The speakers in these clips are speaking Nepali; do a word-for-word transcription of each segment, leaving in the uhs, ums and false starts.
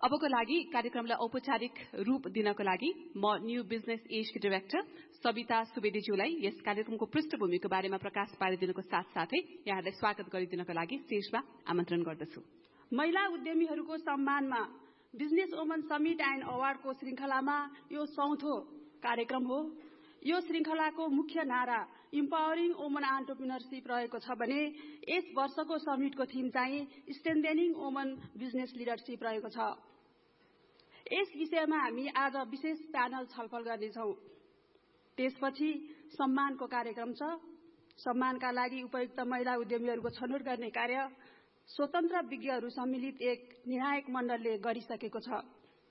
अबको लागि कार्यक्रमलाई औपचारिक रूप दिनको लागि म न्यू बिजनेस एजकी डाइरेक्टर सबिता सुवेदीज्यूलाई यस कार्यक्रमको पृष्ठभूमिको बारेमा प्रकाश पारिदिनुको साथसाथै यहाँलाई स्वागत गरिदिनको लागि स्टेजमा आमन्त्रण गर्दछु। महिला उद्यमीहरूको सम्मानमा बिजनेस वुमन समिट एन्ड अवार्डको श्रृंखलामा यो चौथो कार्यक्रम हो। यो श्रृंखलाको मुख्य नारा इम्पावरिङ वुमन एन्टरप्रेन्योरशिप रहेको छ भने यस वर्षको समिटको थीम चाहिँ स्ट्रेन्थेनिङ वुमन बिजनेस लिडरशिप रहेको छ। यस विषयमा हामी आज विशेष प्यानल छलफल गर्नेछौँ। त्यसपछि सम्मानको कार्यक्रम छ। सम्मानका लागि उपयुक्त महिला उद्यमीहरूको छनौट गर्ने कार्य स्वतन्त्र विज्ञहरू सम्मिलित एक निर्णायक मण्डलले गरिसकेको छ।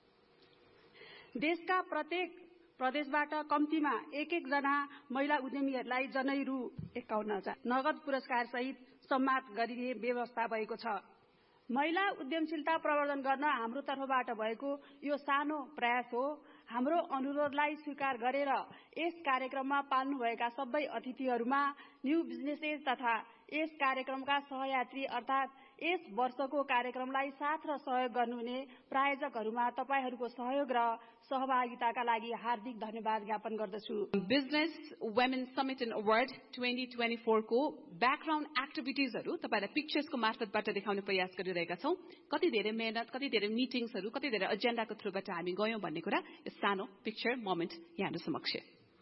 देशका प्रत्येक प्रदेशबाट कम्तीमा एक एक जना महिला उद्यमीहरूलाई जनै रु एकाउन्न हजार नगद पुरस्कार सहित सम्मान गरिने व्यवस्था भएको छ। महिला उद्यमशीलता प्रवर्धन गर्न हाम्रो तर्फबाट भएको यो सानो प्रयास हो। हाम्रो अनुरोधलाई स्वीकार गरेर यस कार्यक्रममा पाल्नुभएका सबै अतिथिहरूमा न्यू बिजनेसेस तथा यस कार्यक्रमका सहयात्री अर्थात यस वर्षको कार्यक्रमलाई साथ र सहयोग गर्नुहुने प्रायोजकहरूमा तपाईहरूको सहयोग र सहभागिताका लागि हार्दिक धन्यवाद ज्ञापन गर्दछु। Business women summit and award twenty twenty four को ब्याकग्राउन्ड एक्टिभिटिजहरू तपाईलाई पिक्चर्सको मार्फतबाट देखाउने प्रयास गरिरहेका छौं। कति धेरै मेहनत, कति धेरै मिटिङ्सहरू, कति धेरै एजेन्डाको थ्रुबाट हामी गयौं भन्ने कुरा यस सानो पिक्चर मोमेन्ट यहाँहरु समक्ष।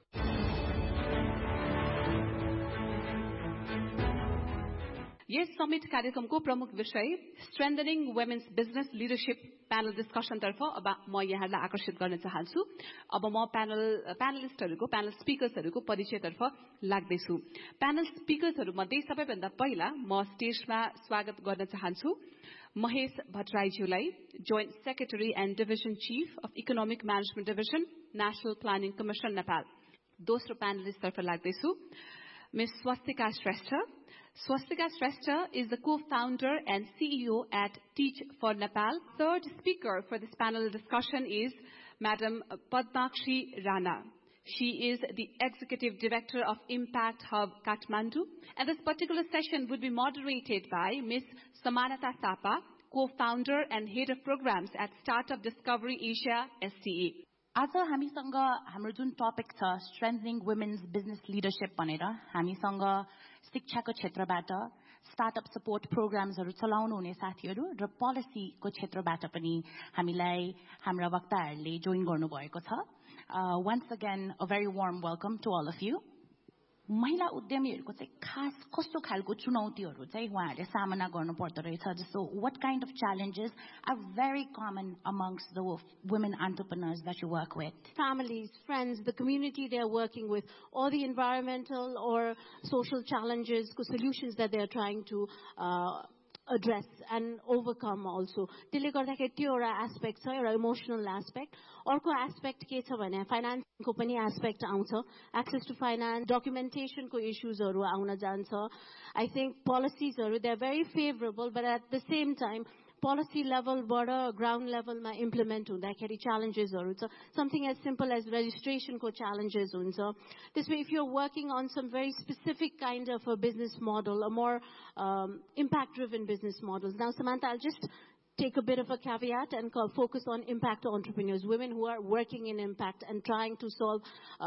यस समिट कार्यक्रमको प्रमुख विषय strengthening women's business leadership panel discussion तर्फ अब म यहाँलाई आकर्षित गर्न चाहन्छु। अब म प्यानल प्यानलिस्टहरूको प्यानल स्पिकर्सहरूको परिचयतर्फ लाग्दैछु। प्यानल स्पिकर्सहरू मध्ये सबैभन्दा पहिला म स्टेजमा स्वागत गर्न चाहन्छु Mahesh भट्टराईज्यूलाई, joint secretary and division chief of economic management division, national planning commission Nepal. दोस्रो प्यानलिस्टतर्फ लाग्दैछु miss Swastika Shrestha. Swastika Shrestha is the co-founder and C E O at Teach for Nepal. Third speaker for this panel discussion is Madam Padmakshi Rana. She is the Executive Director of Impact Hub Kathmandu. And this particular session would be moderated by Miss Samanata Thapa, co-founder and head of programs at Startup Discovery Asia S T A. आज हामीसँग हाम्रो जुन टपिक छ स्ट्रेन्थनिङ वुमेन्स बिजनेस लिडरशिप भनेर, हामीसँग शिक्षाको क्षेत्रबाट स्टार्टअप सपोर्ट प्रोग्राम्सहरू चलाउनु हुने साथीहरू र पोलिसीको क्षेत्रबाट पनि हामीलाई हाम्रा वक्ताहरूले जोइन गर्नुभएको छ। Once again a very warm welcome to all of you. महिला उद्यमीहरूको चाहिँ खास कस्तो खालको चुनौतीहरू चाहिँ उहाँहरूले सामना गर्नु पर्दो रहेछ, जस्तो what kind of challenges are very common amongst the women entrepreneurs that you work with? Families, friends, the community they are working with, all the environmental or social challenges, solutions that they are trying to uh, address and overcome also. त्यसले गर्दाखेरि त्यो एउटा एस्पेक्ट छ, एउटा इमोसनल एस्पेक्ट। अर्को एस्पेक्ट के छ भने फाइनान्सको पनि एस्पेक्ट आउँछ। एक्सेस टु फाइनान्स, डकुमेन्टेसनको इश्यूजहरू आउन जान्छ। I think पोलिसीजहरू they are very favourable, but at the same time policy level बाट ग्राउन्ड लेभलमा इम्प्लिमेन्ट हुँदाखेरि च्यालेन्जेसहरू छ। Something as simple as रेजिस्ट्रेसनको challenges हुन्छ। त्यसमा if you are working on some very specific kind of a business model, a more impact driven business models. Now Samantha, I'll just take a bit of a caveat and focus on impact entrepreneurs, women who are working in impact and trying to solve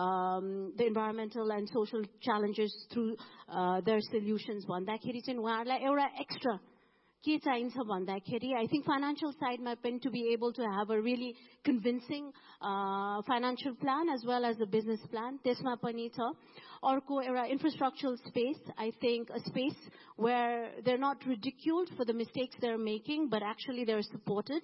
um, the environmental and social challenges through uh, their solutions. भन्दाखेरि चाहिँ उहाँहरूलाई एउटा एक्स्ट्रा के चाहिन्छ भन्दाखेरि आई थिंक फाइनेन्शियल साइडमा पनि to be able to have a really convincing financial plan as well as the business plan, त्यसमा पनि छ। अर्को एउटा infrastructural space, I think a space where they are not रिडिक्युल्ड for the mistakes they are making but actually they are supported,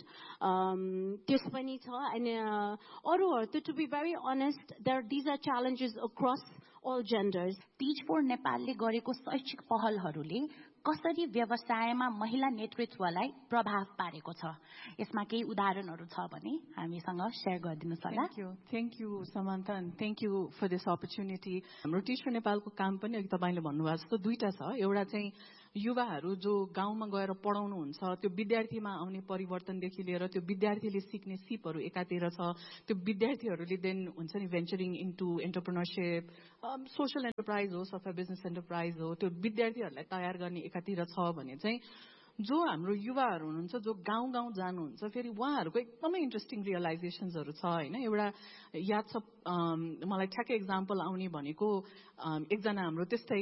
त्यस पनि छ। अनि अरूहरू त to be very honest there these are challenges across all genders. Teach for नेपालले गरेको शैक्षिक पहलहरूले कसरी व्यवसायमा महिला नेतृत्वलाई प्रभाव पारेको छ, यसमा केही उदाहरणहरू छ भने हामीसँग शेयर गरिदिनुस् होला। Thank you thank you Samantha, and thank you for this opportunity. हाम्रो टिच फर नेपालको काम पनि अघि तपाईले भन्नुभएको जस्तो दुईटा छ। एउटा चाहिँ युवाहरू जो गाउँमा गएर पढाउनुहुन्छ, त्यो विद्यार्थीमा आउने परिवर्तनदेखि लिएर त्यो विद्यार्थीले सिक्ने सिपहरू एकातिर छ, त्यो विद्यार्थीहरूले देन हुन्छ नि भेन्चरिङ इन्टु एन्टरप्रेन्योरशिप, सोशल एन्टरप्राइज होस् अथवा बिजनेस एन्टरप्राइज हो, त्यो विद्यार्थीहरूलाई तयार गर्ने एकातिर छ भने चाहिँ जो हाम्रो युवाहरू हुनुहुन्छ जो गाउँ गाउँ जानुहुन्छ फेरि उहाँहरूको एकदमै इन्ट्रेस्टिङ रियलाइजेसन्सहरू छ होइन. एउटा याद छ मलाई ठ्याक्कै इक्जाम्पल आउने भनेको एकजना हाम्रो त्यस्तै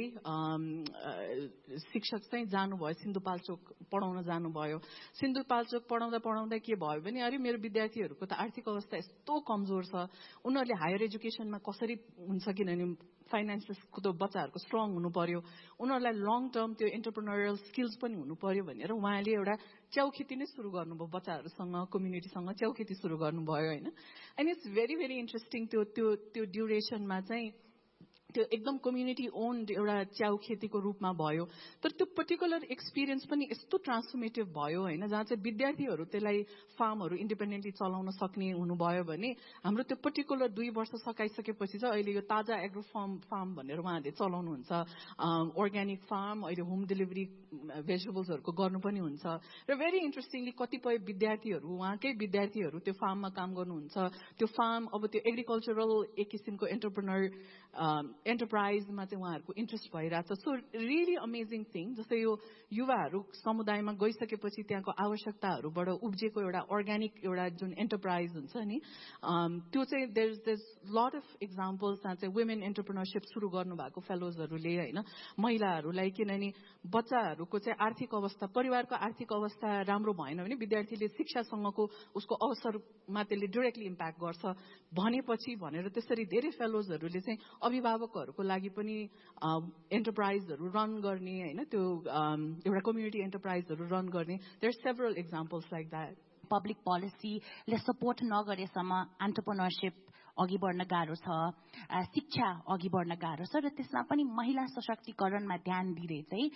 शिक्षक चाहिँ जानुभयो सिन्धुपाल्चोक पढाउन जानुभयो. सिन्धुपाल्चोक पढाउँदा पढाउँदा के भयो भने अरे मेरो विद्यार्थीहरूको त आर्थिक अवस्था यस्तो कमजोर छ, उनीहरूले हायर एजुकेसनमा कसरी हुन्छ, किनभने फाइनेन्सेसको त बच्चाहरूको स्ट्रङ हुनु पर्यो, उनीहरूलाई लङ टर्म त्यो एन्टरप्रेन्योरियल स्किल्स पनि हुनु पर्यो भनेर उहाँले एउटा च्याउखेती नै सुरु गर्नुभयो. बच्चाहरूसँग कम्युनिटीसँग च्याउखेती सुरु गर्नुभयो होइन. And it's very very interesting. त्यो त्यो त्यो ड्युरेसनमा चाहिँ त्यो एकदम कम्युनिटी ओन्ड एउटा च्याउ खेतीको रूपमा भयो. तर त्यो पर्टिकुलर एक्सपिरियन्स पनि यस्तो ट्रान्सफर्मेटिभ भयो होइन, जहाँ चाहिँ विद्यार्थीहरू त्यसलाई फार्महरू इन्डिपेन्डेन्टली चलाउन सक्ने हुनुभयो भने हाम्रो त्यो पर्टिकुलर दुई वर्ष सकाइसकेपछि चाहिँ अहिले यो ताजा एग्रो फार्म फार्म भनेर उहाँहरूले चलाउनुहुन्छ. अर्ग्यानिक फार्म, अहिले होम डेलिभरी भेजिटेबल्सहरूको गर्नु पनि हुन्छ. र भेरी इन्ट्रेस्टिङली कतिपय विद्यार्थीहरू उहाँकै विद्यार्थीहरू त्यो फार्ममा काम गर्नुहुन्छ. त्यो फार्म अब त्यो एग्रिकल्चरल एक किसिमको एन्टरप्रेन्योर एन्टरप्राइजमा चाहिँ उहाँहरूको इन्ट्रेस्ट भइरहेछ. So really amazing thing. जस्तै यो युवाहरू समुदायमा गइसकेपछि त्यहाँको आवश्यकताहरूबाट उब्जेको एउटा अर्ग्यानिक एउटा जुन एन्टरप्राइज हुन्छ नि, त्यो चाहिँ there is there lot of examples जहाँ चाहिँ वुमेन एन्टरप्रेन्योरसिप सुरु गर्नुभएको फेलोजहरूले होइन, महिलाहरूलाई. किनभने बच्चाहरूको चाहिँ आर्थिक अवस्था, परिवारको आर्थिक अवस्था राम्रो भएन भने विद्यार्थीले शिक्षासँगको उसको अवसरमा त्यसले डिरेक्टली इम्प्याक्ट गर्छ भनेपछि भनेर त्यसरी धेरै फेलोजहरूले चाहिँ अभिभावकहरूको लागि पनि एन्टरप्राइजहरू रन गर्ने होइन, त्यो एउटा कम्युनिटी एन्टरप्राइजहरू रन गर्ने. There are several examples like that. Public पोलिसीले support नगरेसम्म एन्टरप्रेन्योरसिप अघि बढ्न गाह्रो छ, शिक्षा अघि बढ्न गाह्रो छ. र त्यसमा पनि महिला सशक्तिकरणमा ध्यान दिँदै चाहिँ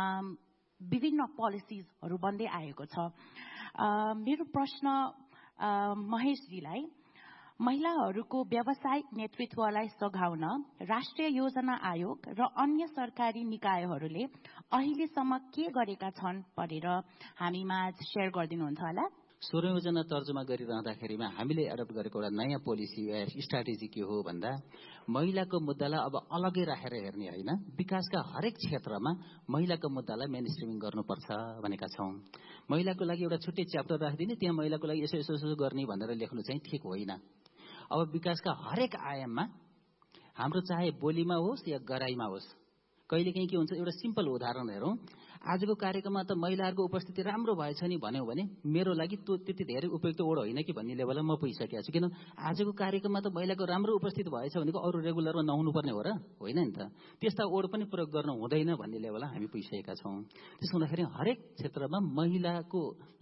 विभिन्न पोलिसिजहरू बन्दै आएको छ. मेरो प्रश्न महेशजीलाई, महिलाहरूको व्यावसायिक नेतृत्वलाई सघाउन राष्ट्रिय योजना आयोग र अन्य सरकारी निकायहरूले अहिलेसम्म के गरेका छन् भनेर हामीमा सेयर गरिदिनुहुन्छ होला? सोह्रौँ योजना तर्जुमा गरिरहँदाखेरिमा हामीले एडप्ट गरेको एउटा नयाँ पोलिसी वा स्ट्राटेजी के हो भन्दा महिलाको मुद्दालाई अब अलग्गै राखेर हेर्ने होइन, विकासका हरेक क्षेत्रमा महिलाको मुद्दालाई मेन स्ट्रिमिङ गर्नुपर्छ भनेका छौँ. महिलाको लागि एउटा छुट्टै च्याप्टर राखिदिने, त्यहाँ महिलाको लागि यसो यसो यसो गर्ने भनेर लेख्नु चाहिँ ठिक होइन. अब विकासका हरेक आयाममा हाम्रो चाहे बोलीमा होस् या गराइमा होस्, कहिलेकाहीँ के हुन्छ, एउटा सिम्पल उदाहरण हेरौँ. आजको कार्यक्रममा त महिलाहरूको उपस्थिति राम्रो भएछ नि भन्यो भने मेरो लागि त्यो त्यति धेरै उपयुक्त ओड होइन कि भन्ने लेभलमा म पुगिसकेको छु. किन आजको कार्यक्रममा त महिलाको राम्रो उपस्थिति भएछ भनेको अरू रेगुलरमा नहुनुपर्ने हो र? होइन नि त. त्यस्ता ओड पनि प्रयोग गर्नु हुँदैन भन्ने लेभलमा हामी पुगिसकेका छौँ. त्यसो हुँदाखेरि हरेक क्षेत्रमा महिलाको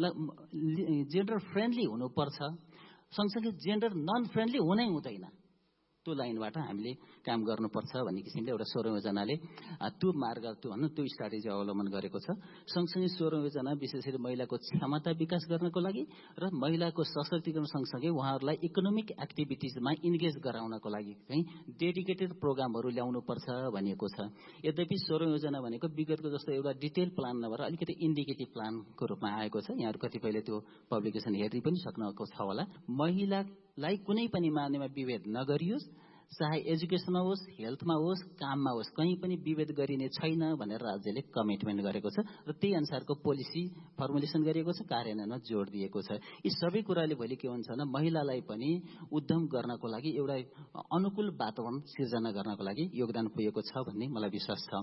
जेन्डर फ्रेन्डली हुनुपर्छ, सँगसँगै जेन्डर नन फ्रेन्डली हुनै हुँदैन. त्यो लाइनबाट हामीले काम गर्नुपर्छ भन्ने किसिमले एउटा सोह्रौँ योजनाले त्यो मार्ग त्यो भन्नु त्यो स्ट्राटेजी अवलम्बन गरेको छ. सँगसँगै सोह्रौँ योजना विशेष गरी महिलाको क्षमता विकास गर्नको लागि र महिलाको सशक्तिकरण सँगसँगै उहाँहरूलाई इकोनोमिक एक्टिभिटिजमा इन्गेज गराउनको लागि चाहिँ डेडिकेटेड प्रोग्रामहरू ल्याउनुपर्छ भनिएको छ. यद्यपि सोह्रौँ योजना भनेको विगतको जस्तो एउटा डिटेल प्लान नभएर अलिकति इन्डिकेटिभ प्लानको रूपमा आएको छ. यहाँहरू कतिपयले त्यो पब्लिकेसन हेर्दै पनि सक्नुभएको छ होला. महिलालाई कुनै पनि मानेमा विभेद नगरियोस्, चाहे एजुकेसनमा होस्, हेल्थमा होस्, काममा होस्, कहीँ पनि विभेद गरिने छैन भनेर राज्यले कमिटमेन्ट गरेको छ र त्यही अनुसारको पोलिसी फर्मुलेसन गरिएको छ, कार्यान्वयनमा जोड दिएको छ. यी सबै कुराले भोलि के हुन्छ भने महिलालाई पनि उद्यम गर्नको लागि एउटा अनुकूल वातावरण सिर्जना गर्नको लागि योगदान पुगेको छ भन्ने मलाई विश्वास छ.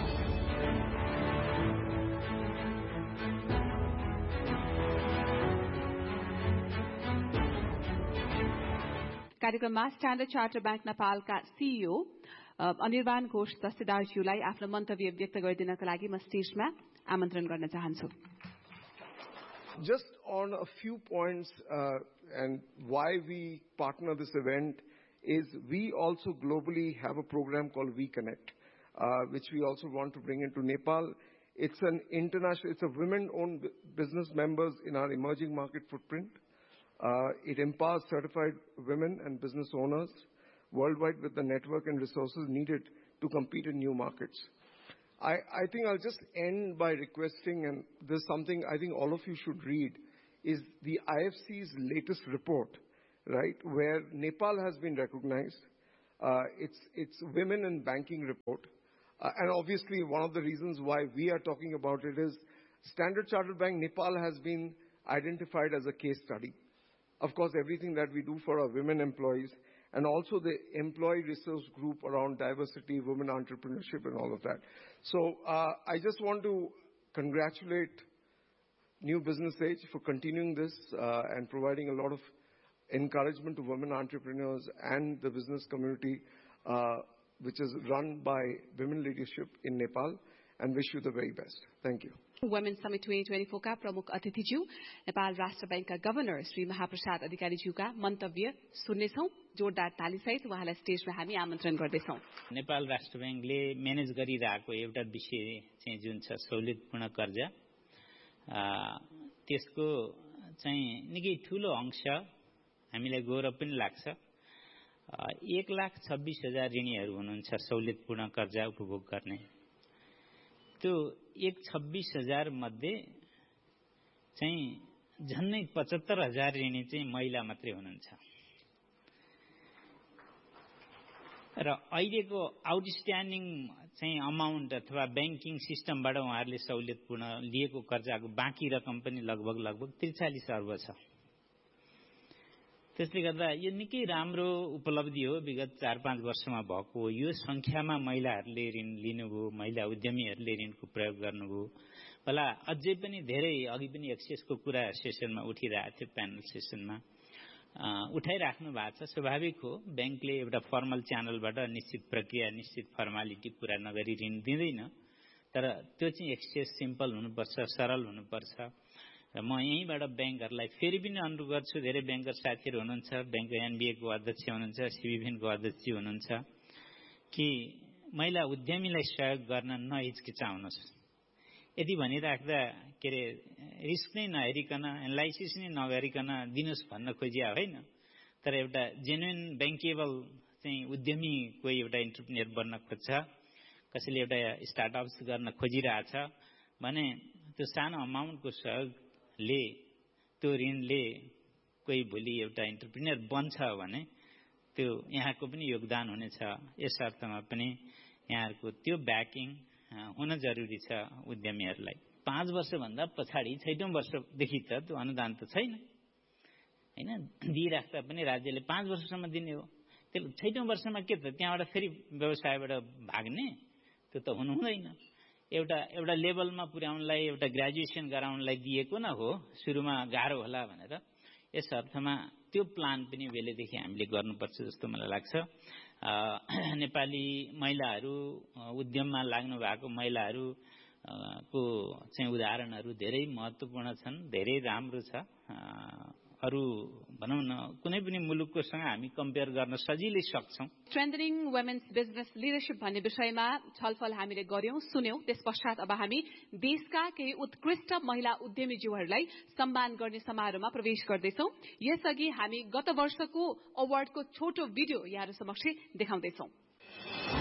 कार्यक्रममा स्ट्यान्डर्ड चार्टर ब्याङ्क नेपालका सीईओ अनिर्बाण घोष दस्तेदारज्यूलाई आफ्नो मन्तव्य व्यक्त गरिदिनका लागि म स्टेजमा आमन्त्रण गर्न चाहन्छु. Just on a few points uh, and why we partner this event is we also globally have a program called We Connect, uh, which we also want to bring into Nepal. It's an international, it's a women-owned business members in our emerging market footprint. Uh, it empowers certified women and business owners worldwide with the network and resources needed to compete in new markets. I, I think I'll just end by requesting, and there's something I think all of you should read, is the I F C's latest report, right, where Nepal has been recognized. Uh, it's, it's Women in Banking report. Uh, and obviously one of the reasons why we are talking about it is Standard Chartered Bank Nepal has been identified as a case study. Of course, everything that we do for our women employees and also the employee resource group around diversity, women entrepreneurship and all of that. So uh, I just want to congratulate New Business Age for continuing this uh, and providing a lot of encouragement to women entrepreneurs and the business community, uh, which is run by Women Leadership in Nepal, and wish you the very best. Thank you. Women's Summit twenty twenty-four का प्रमुख अतिथिज्यू नेपाल राष्ट्र बैंकका गभर्नर श्री महाप्रसाद अधिकारीज्यूका मन्तव्य सुन्नेछौँ। जोरदार तालीसहित उहाँलाई स्टेजमा हामी आमन्त्रण गर्दैछौँ। नेपाल राष्ट्र बैंकले म्यानेज गरिरहेको एउटा विषय चाहिँ जुन छ सहुलियतपूर्ण कर्जा, त्यसको चाहिँ निकै ठूलो अंश हामीलाई गौरव पनि लाग्छ। एक लाख छब्बीस हजार ऋणीहरू हुनुहुन्छ सहुलियतपूर्ण कर्जा उपभोग गर्ने। त्यो एक छब्बीस हजार मध्ये चाहिँ झन्नै पचहत्तर हजार ऋणी चाहिँ महिला मात्रै हुनुहुन्छ र अहिलेको आउटस्ट्यान्डिङ चाहिँ अमाउन्ट अथवा बैंकिङ सिस्टमबाट उहाँहरूले सहुलियतपूर्ण लिएको कर्जाको बाँकी रकम पनि लगभग लगभग त्रिचालीस अर्ब छ। त्यसले गर्दा यो निकै राम्रो उपलब्धि हो। विगत चार पाँच वर्षमा भएको यो संख्यामा महिलाहरूले ऋण लिनुभयो, महिला उद्यमीहरूले ऋणको प्रयोग गर्नुभयो। भला अझै पनि धेरै अघि पनि एक्सेसको कुरा सेसनमा उठिरहेको थियो, प्यानल सेसनमा उठाइराख्नु भएको छ। स्वाभाविक हो, बैंकले एउटा फर्मल च्यानलबाट निश्चित प्रक्रिया निश्चित फर्मालिटी पूरा नगरी ऋण दिँदैन, तर त्यो चाहिँ एक्सेस सिम्पल हुनुपर्छ, सरल हुनुपर्छ। र म यहीँबाट बैंकहरूलाई फेरि पनि अनुरोध गर्छु, धेरै बैंकर साथीहरू हुनुहुन्छ, बैंक एनबीए को अध्यक्ष हुनुहुन्छ, सीबीभिन को अध्यक्ष हुनुहुन्छ, कि महिला उद्यमीलाई सहयोग गर्न नहिचकिचाउनुहोस्। यदि भनिराख्दा के अरे रिस्क नै नहेरिकन एनालाइसिस नै नगरिकन दिनुहोस् भन्न खोजिया होइन, तर एउटा जेन्युन बैंकेबल चाहिँ उद्यमी कोही एउटा एन्टरप्रेन्योर बन्न खोज्छ, कसैले एउटा स्टार्टअप्स गर्न खोजिरहेछ भने त्यो सानो अमाउन्टको सहयोगले त्यो ऋणले कोही भोलि एउटा एन्टरप्रेन्योर बन्छ भने त्यो यहाँको पनि योगदान हुनेछ। यस अर्थमा पनि यहाँहरूको त्यो ब्याकिङ हुन जरुरी छ उद्यमीहरूलाई। पाँच वर्षभन्दा पछाडि छैटौं वर्षदेखि त त्यो अनुदान त छैन हैन, दिइराख्दा पनि राज्यले पाँच वर्षसम्म दिने हो। त्यो छैटौं वर्षमा के त त्यहाँबाट फेरि व्यवसायबाट भाग्ने, त्यो त हुनु हुँदैन। एउटा एउटा लेभलमा पुर्याउनलाई, एउटा ग्रेजुएसन गराउनलाई दिएको न हो, सुरुमा गाह्रो होला भनेर। यस अर्थमा त्यो प्लान पनि बेलेदेखि हामीले गर्नुपर्छ जस्तो मलाई लाग्छ। नेपाली महिलाहरू उद्यममा लाग्नु भएको महिलाहरू को चाहिँ उदाहरणहरू धेरै महत्त्वपूर्ण छन्, धेरै राम्रो छ। अरु भनौं न कुनै पनि मुलुककोसँग हामी कम्पेयर गर्न सजिलै सक्छौं। स्ट्रेन्थनिङ वुमेन्स बिजनेस लिडरशिप भन्ने विषयमा छलफल हामीले गर्यौं, सुन्यौं। त्यसपश्चात अब हामी देशका केही उत्कृष्ट महिला उद्यमीज्यूहरूलाई सम्मान गर्ने समारोहमा प्रवेश गर्दैछौं। यसअघि हामी गत वर्षको अवार्डको छोटो भिडियो यहाँहरु समक्ष देखाउँदैछौं।